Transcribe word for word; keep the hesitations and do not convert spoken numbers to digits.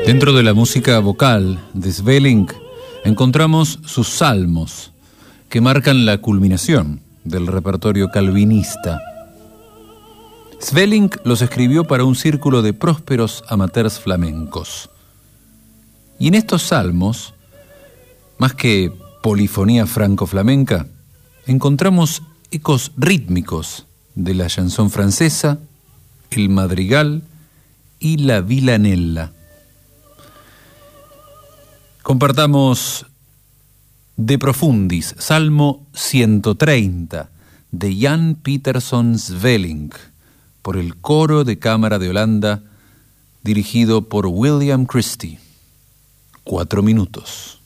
Dentro de la música vocal de Sweelinck encontramos sus salmos, que marcan la culminación del repertorio calvinista. Sweelinck los escribió para un círculo de prósperos amateurs flamencos. Y en estos salmos, más que polifonía franco-flamenca, encontramos ecos rítmicos de la chanson francesa, el madrigal y la villanella. Compartamos De Profundis, Salmo ciento treinta, de Jan Pieterszoon Sweelinck, por el Coro de Cámara de Holanda, dirigido por William Christie. Cuatro minutos.